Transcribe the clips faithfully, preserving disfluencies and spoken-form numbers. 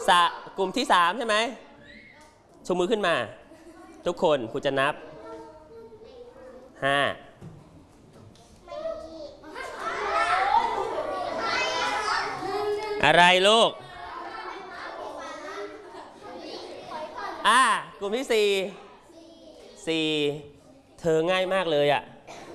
สะกลุ่มที่สามใช่ไหมชูมือขึ้นมาทุกคนครูจะนับห้าอะไรลูกอ่ากลุ่มที่สี่สี่เธอง่ายมากเลยอ่ะ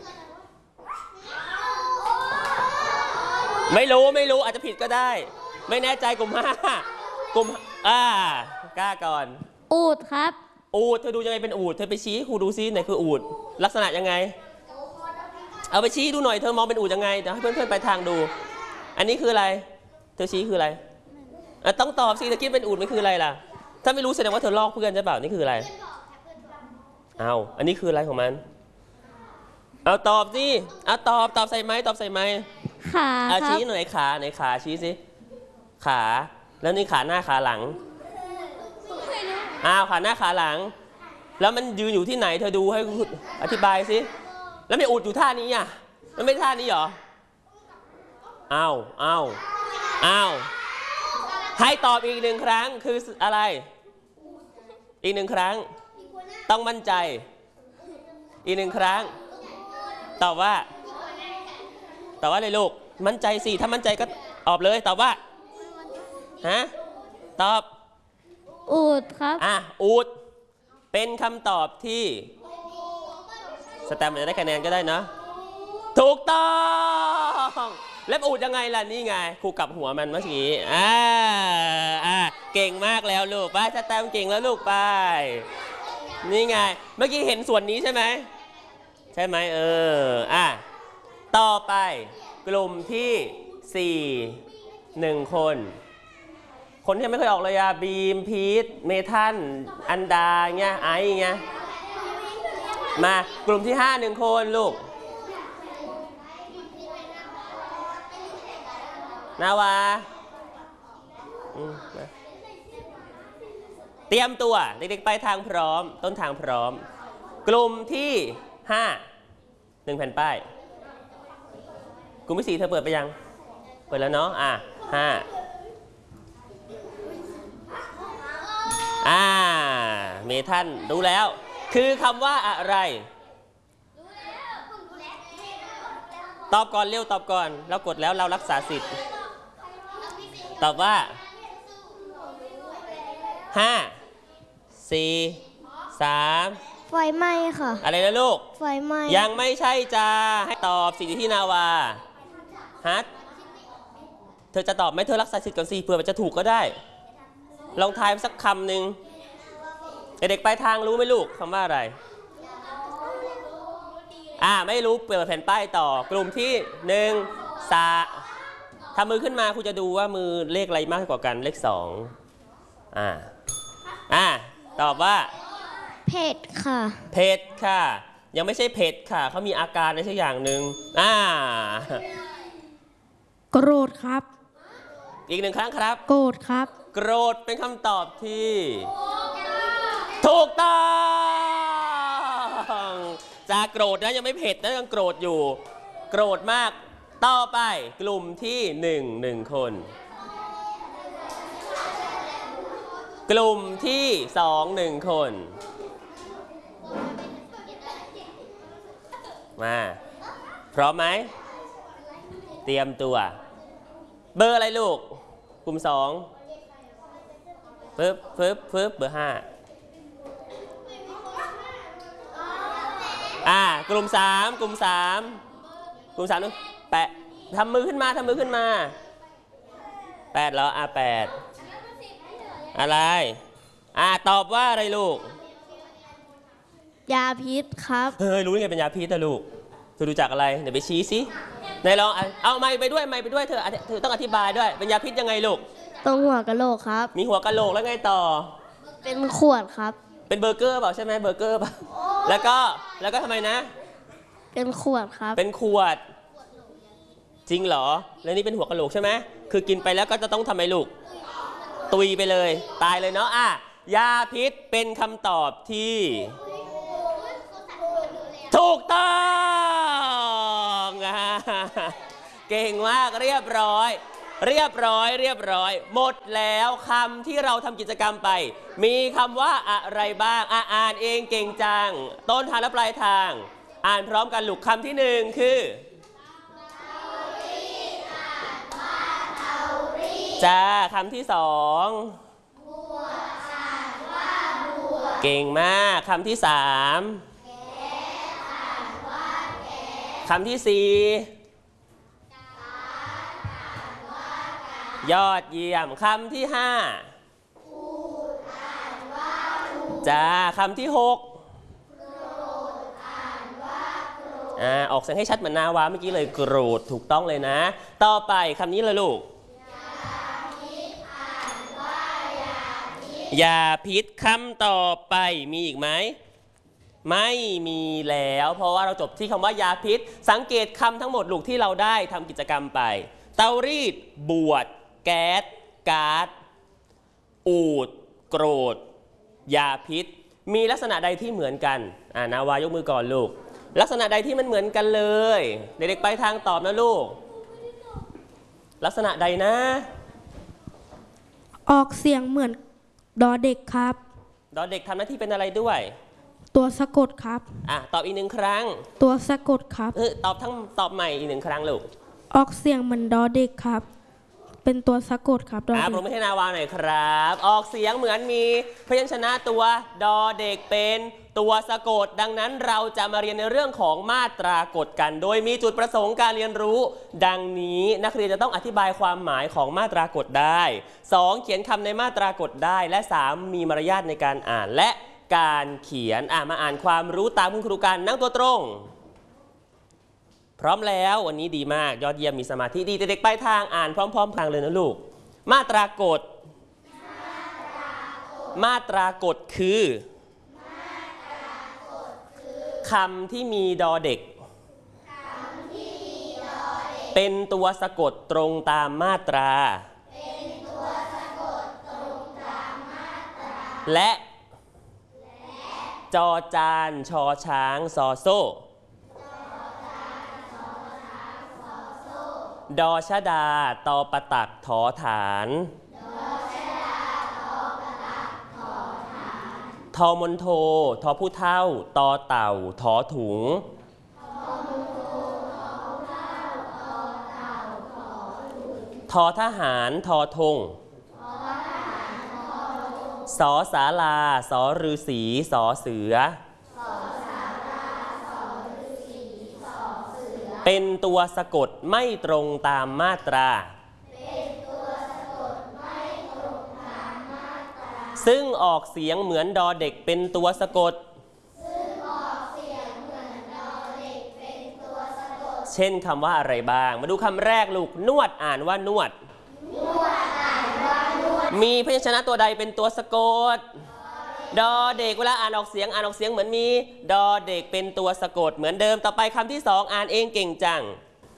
ไม่รู้ไม่รู้อาจจะผิดก็ได้ไม่แน่ใจกลุ่มห้ากลุ่มอ่ากล้าก่อนอูฐครับอูฐเธอดูยังไงเป็นอูฐเธอไปชี้ให้ครูดูซิไหนคืออูฐลักษณะยังไงเอาไปชี้ดูหน่อยเธอมองเป็นอูฐยังไงเดี๋ยวให้เพื่อนๆไปทางดูอันนี้คืออะไรเธอชี้คืออะไรต้องตอบสิเธอคิดเป็นอูฐไม่คืออะไรล่ะถ้าไม่รู้แสดงว่าเธอลอกเพื่อนใช่เปล่านี่คืออะไรเอาอันนี้คืออะไรของมันเอาตอบสิเอาตอบตอบใส่ไม้ตอบใส่ไม้ขาเอาชี้หน่อยขาไหนขาชี้สิขาแล้วนี่ขาหน้าขาหลังอ้าวขาหน้าขาหลังแล้วมันยืนอยู่ที่ไหนเธอดูให้อธิบายสิแล้วไม่อุดอยู่ท่านี้อ่ะมันไม่ท่านี้หรออ้าวอ้าวอ้าวให้ตอบอีกหนึ่งครั้งคืออะไรอีกหนึ่งครั้งต้องมั่นใจอีกหนึ่งครั้งตอบว่าตอบว่าอะไรลูกมั่นใจสิถ้ามั่นใจก็ตอบเลยตอบว่าฮะตอบอูฐครับอ่ะอูฐเป็นคำตอบที่สแตมป์จะได้คะแนนก็ได้เนาะถูกต้องแล้วอูฐยังไงล่ะนี่ไงครูกลับหัวมันเมื่อกี้อ่าอ่าเก่งมากแล้วลูกไปสแตมป์เก่งแล้วลูกไปนี่ไงเมื่อกี้เห็นส่วนนี้ใช่ไหมใช่ไหมเอออ่ะต่อไปกลุ่มที่สี่หนึ่งคนคนที่ไม่เคยออกเลยอะบีมพีทเมทันอันดาเงี้ยไอเงี้ยมากลุ่มที่ห้าหนึ่งคนลูกนาวาเตรียมตัวเด็กๆไปทางพร้อมต้นทางพร้อมกลุ่มที่ห้าหนึ่งแผ่นป้ายกลุ่มที่สี่เธอเปิดไปยังเปิดแล้วเนาะอ่ะห้าอ่าเมทันรู้แล้วคือคำว่าอะไรตอบก่อนเร็วตอบก่อนเรากดแล้วเรารักษาสิทธิ์ตอบว่าห้าสี่สามไฟไหม้ค่ะอะไรนะลูกไฟไหม้ยังไม่ใช่จ้าให้ตอบสิ่งที่นาวาฮัทเธอจะตอบไหมเธอรักษาสิทธิ์ก่อนสิเผื่อมันจะถูกก็ได้ลองทายสักคำหนึ่งเด็กๆไปทางรู้ไหมลูกคำว่าอะไรอ่าไม่รู้เปิดแผ่นป้ายต่อกลุ่มที่หนึ่งสาทำมือขึ้นมาครูจะดูว่ามือเลขอะไรมากกว่ากันเลขสองอ่าอ่าตอบว่าเผ็ดค่ะเผ็ดค่ะยังไม่ใช่เผ็ดค่ะเขามีอาการอะไรสักอย่างหนึ่งอ่าโกรธครับอีกหนึ่งครั้งครับโกรธครับโกรธเป็นคำตอบที่ถูกต้องจะโกรธนะยังไม่เผ็ดนะยังโกรธอยู่โกรธมากต่อไปกลุ่มที่หนึ่งหนึ่งคนกลุ่มที่สองหนึ่งคนมาพร้อมไหมเตรียมตัวเบอร์อะไรลูกกลุ่มสองปึ๊บปึ๊บปึ๊บเบอร์ห้าอ่ากลุ่มสามกลุ่มสามกลุ่มสามนึงแปะทำมือขึ้นมาทำมือขึ้นมาแปดแล้วอ่ะแปดอะไรอ่ะตอบว่าอะไรลูกยาพิษครับเฮ้ยรู้ยังไงเป็นยาพิษนะลูกเธอรู้จักอะไรเดี๋ยวไปชี้สิไหนลองเอาไม้ไปด้วยไม้ไปด้วยเธอเธอต้องอธิบายด้วยเป็นยาพิษยังไงลูกตรงหัวกะโหลกครับมีหัวกะโหลกแล้วไงต่อเป็นขวดครับเป็นเบอร์เกอร์เปล่าใช่ไหมเบอร์เกอร์เปล่าแล้วก็แล้วก็ทำไมนะเป็นขวดครับเป็นขวดจริงเหรอแล้วนี่เป็นหัวกะโหลกใช่ไหมคือกินไปแล้วก็จะต้องทำไมลูกตุยไปเลยตายเลยเนาะอ่ะยาพิษเป็นคำตอบที่ถูกต้องเก่งมากเรียบร้อยเรียบร้อยเรียบร้อยหมดแล้วคำที่เราทำกิจกรรมไปมีคำว่าอะไรบ้างอ่ะอ่านเองเก่งจังต้นทางและปลายทางอ่านพร้อมกันลูกคำที่หนึ่งคือจ้าคำที่สองเก่งมากคำที่สามคำที่สี่ยอดเยี่ยมคำที่ห้าจ้าคำที่หกอ่าออกเสียงให้ชัดเหมือนนาวาเมื่อกี้เลยโกรธถูกต้องเลยนะต่อไปคำนี้เลยลูกยาพิษคำต่อไปมีอีกไหมไม่มีแล้วเพราะว่าเราจบที่คำว่ายาพิษสังเกตคำทั้งหมดลูกที่เราได้ทำกิจกรรมไปเตารีดบวชแก๊สก๊าซอูดโกรธยาพิษมีลักษณะใดที่เหมือนกันอ่านาวายกมือก่อนลูกลักษณะใดที่มันเหมือนกันเลยเด็กๆไปทางตอบนะลูกลักษณะใดนะออกเสียงเหมือนดอเด็กครับดอเด็กทำหน้าที่เป็นอะไรด้วยตัวสะกดครับอ่ะตอบอีกหนึ่งครั้งตัวสะกดครับเออตอบทั้งตอบใหม่อีกหนึ่งครั้งลูกออกเสียงเหมือนดอเด็กครับเป็นตัวสะกดครับดอเด็กอ่ะปรบมือให้นาวาหน่อยครับออกเสียงเหมือนมีพยัญชนะตัวดอเด็กเป็นตัวสะกดดังนั้นเราจะมาเรียนในเรื่องของมาตรากฎกันโดยมีจุดประสงค์การเรียนรู้ดังนี้นักเรียนจะต้องอธิบายความหมายของมาตรากฎได้สองเขียนคำในมาตรากฎได้และสามมีมารยาทในการอ่านและการเขียนอ่ะมาอ่านความรู้ตามคุณครูกันนั่งตัวตรงพร้อมแล้ววันนี้ดีมากยอดเยี่ยมมีสมาธิดีเด็กๆไปทางอ่านพร้อมๆทางเลยนะลูกมาตรากฎมาตรากฎคือคำที่มีดอเด็กเป็นตัวสะกดตรงตามมาตราและจอจานชอช้างซอโซ่ดอชดาตอประตักถอฐานทอมนโททอผู้เท่าตอเต่าถอถุงทอทหารทอธงสอศาลาสอฤาษีสอเสือเป็นตัวสะกดไม่ตรงตามมาตราซึ่งออกเสียงเหมือนดอเด็กเป็นตัวสะกดเช่นคำว่าอะไรบ้างมาดูคำแรกลูกนวดอ่านว่านวดมีพยัญชนะตัวใดเป็นตัวสะกดดอเด็กเวลาอ่านออกเสียงอ่านออกเสียงเหมือนมีดอเด็กเป็นตัวสะกดเหมือนเดิมต่อไปคำที่สองอ่านเองเก่งจัง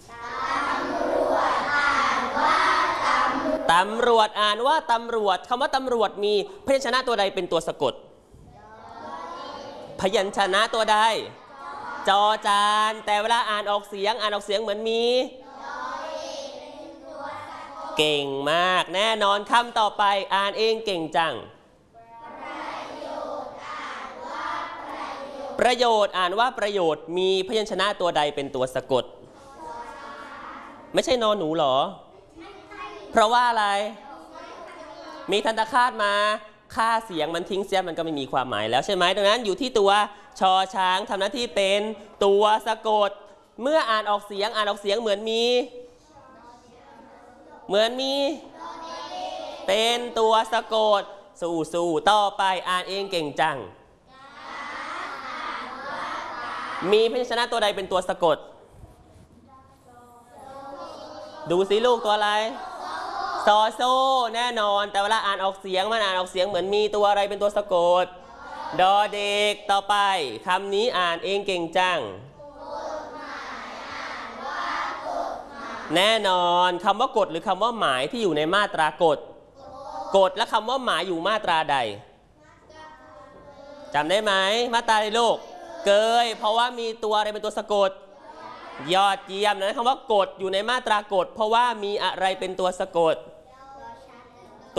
ตำรวจอ่านว่าตำรวจคำว่าตำรวจมีพยัญชนะตัวใดเป็นตัวสะกดพยัญชนะตัวใดจอจานแต่เวลาอ่านออกเสียงอ่านออกเสียงเหมือนมีเก่งมากแน่นอนคำต่อไปอ่านเองเก่งจังประโยชน์อ่านว่าประโยชน์มีพยัญชนะตัวใดเป็นตัวสะกดไม่ใช่นอนหนูหรอเพราะว่าอะไรมีทันตคาตมาค่าเสียงมันทิ้งเสียมันก็ไม่มีความหมายแล้วใช่ไหมดังนั้นอยู่ที่ตัวชอช้างทำหน้าที่เป็นตัวสะกดเมื่ออ่านออกเสียงอ่านออกเสียงเหมือนมีเหมือนมีเป็นตัวสะกดสู้สู้ต่อไปอ่านเองเก่งจังมีพยัญชนะตัวใดเป็นตัวสะกดดูสิลูกตัวอะไรซอโซ่แน่นอนแต่เวลาอ่านออกเสียงมันอ่านออกเสียงเหมือนมีตัวอะไรเป็นตัวสะกดดอเด็กต่อไปคำนี้อ่านเองเก่งจังแน่นอนคำว่ากฎหรือคำว่าหมายที่อยู่ในมาตรากฎกฎและคำว่าหมายอยู่มาตราใดจำได้ไหมมาตราใดลูกเกยเพราะว่ามีตัวอะไรเป็นตัวสะกดยอดเยี่ยมนะคำว่ากฎอยู่ในมาตรากฎเพราะว่ามีอะไรเป็นตัวสะกด